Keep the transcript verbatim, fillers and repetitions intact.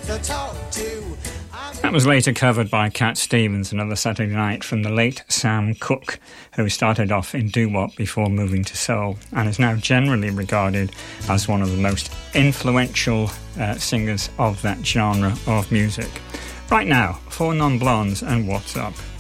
to talk to. That was later covered by Cat Stevens, Another Saturday Night, from the late Sam Cooke, who started off in doo-wop before moving to soul and is now generally regarded as one of the most influential uh, singers of that genre of music. Right now, Four Non Blondes and What's Up.